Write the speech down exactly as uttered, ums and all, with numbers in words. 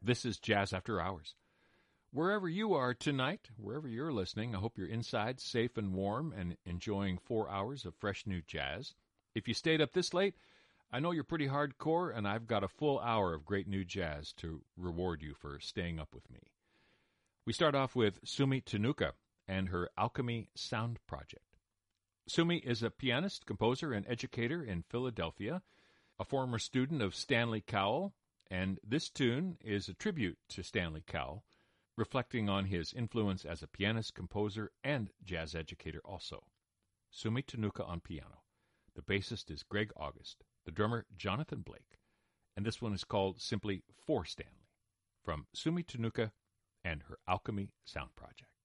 This is Jazz After Hours. Wherever you are tonight, wherever you're listening, I hope you're inside, safe and warm, and enjoying four hours of fresh new jazz. If you stayed up this late, I know you're pretty hardcore, and I've got a full hour of great new jazz to reward you for staying up with me. We start off with Sumi Tenuka and her Alchemy Sound Project. Sumi is a pianist, composer, and educator in Philadelphia, a former student of Stanley Cowell, and this tune is a tribute to Stanley Cowell, reflecting on his influence as a pianist, composer, and jazz educator also. Sumi Tenuka on piano. The bassist is Greg August, the drummer Jonathan Blake, and this one is called simply For Stanley, from Sumi Tenuka and her Alchemy Sound Project.